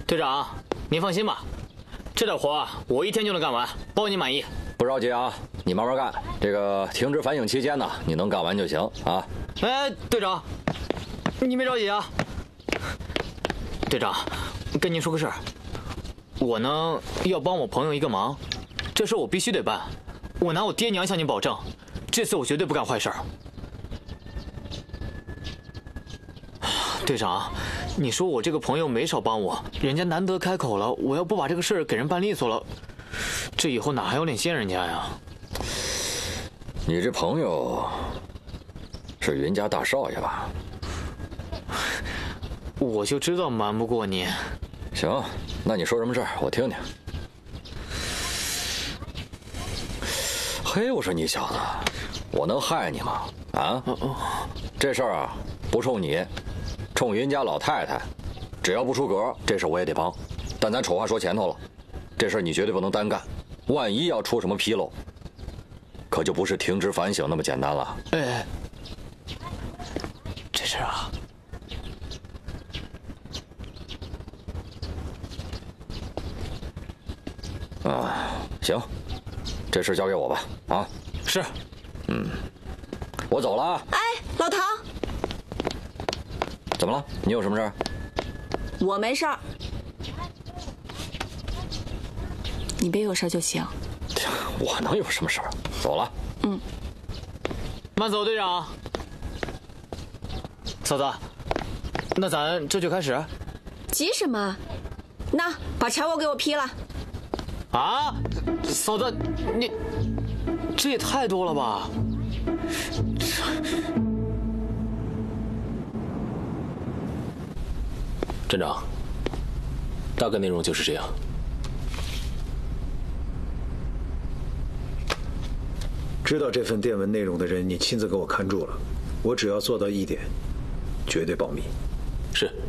队长，您放心吧，这点活啊，我1天就能干完，包你满意。 不着急啊，你慢慢干。这个停职反省期间呢，你能干完就行啊。 哎，队长，你别着急啊。队长，跟您说个事儿，我呢要帮我朋友一个忙，这事我必须得办。我拿我爹娘向您保证，这次我绝对不干坏事儿。队长，你说我这个朋友没少帮我，人家难得开口了，我要不把这个事儿给人办利索了，这以后哪还有脸见人家呀？ 你这朋友是云家大少爷吧？ 我就知道瞒不过你。 行，那你说什么事儿，我听听。嘿，我说你小子，我能害你吗？啊？这事儿啊，不冲你，冲云家老太太，只要不出格，这事我也得帮。但咱丑话说前头了，这事儿你绝对不能单干，万一要出什么纰漏，可就不是停职反省那么简单了。 哎，这事啊， 行，这事交给我吧。啊， 是。 我走了啊。 哎，老唐， 怎么了？你有什么事儿？ 我没事儿，你别有事儿就行。 我能有什么事儿？走了。 慢走，队长。嫂子，那咱这就开始。 急什么？那把柴火给我劈了。 啊，嫂子，你这也太多了吧？ 站长，大概内容就是这样。 知道这份电文内容的人，你亲自给我看住了。我只要做到一点，绝对保密。 是。